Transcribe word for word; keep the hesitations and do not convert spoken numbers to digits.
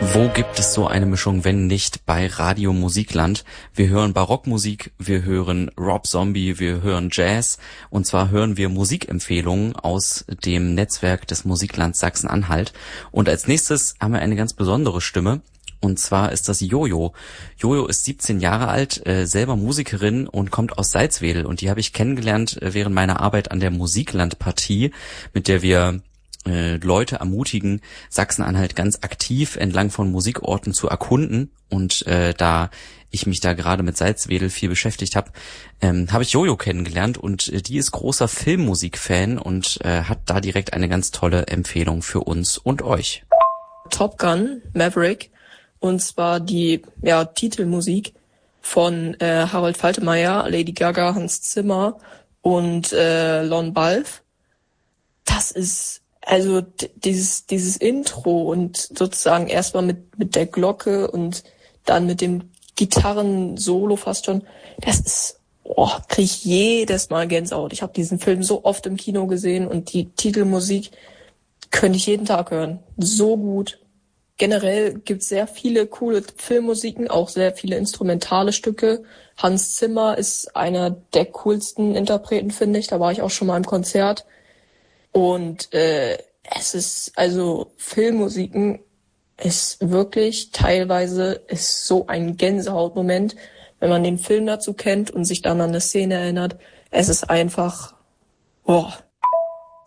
Wo gibt es so eine Mischung, wenn nicht bei Radio Musikland? Wir hören Barockmusik, wir hören Rob Zombie, wir hören Jazz und zwar hören wir Musikempfehlungen aus dem Netzwerk des Musiklands Sachsen-Anhalt. Und als nächstes haben wir eine ganz besondere Stimme und zwar ist das Jojo. Jojo ist siebzehn Jahre alt, äh, selber Musikerin und kommt aus Salzwedel und die habe ich kennengelernt äh, während meiner Arbeit an der Musikland-Partie, mit der wir Leute ermutigen, Sachsen-Anhalt ganz aktiv entlang von Musikorten zu erkunden. Und äh, da ich mich da gerade mit Salzwedel viel beschäftigt habe, ähm, habe ich Jojo kennengelernt und äh, die ist großer Filmmusik-Fan und äh, hat da direkt eine ganz tolle Empfehlung für uns und euch. Top Gun, Maverick, und zwar die ja Titelmusik von äh, Harold Faltermeyer, Lady Gaga, Hans Zimmer und äh, Lon Balfe. Das ist Also d- dieses dieses Intro und sozusagen erstmal mit mit der Glocke und dann mit dem Gitarren-Solo fast schon, das ist, oh, krieg ich jedes Mal Gänsehaut. Ich habe diesen Film so oft im Kino gesehen und die Titelmusik könnte ich jeden Tag hören. So gut. Generell gibt's sehr viele coole Filmmusiken, auch sehr viele instrumentale Stücke. Hans Zimmer ist einer der coolsten Interpreten, finde ich. Da war ich auch schon mal im Konzert. Und äh, es ist, also Filmmusiken ist wirklich teilweise ist so ein Gänsehautmoment, wenn man den Film dazu kennt und sich dann an eine Szene erinnert. Es ist einfach, boah,